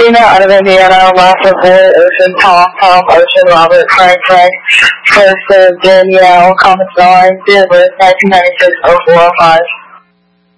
out of Indiana, last report, Ocean, Tom, Ocean, Robert, Frank, first of Danielle, Comics 9, date of birth, 1996, 0405.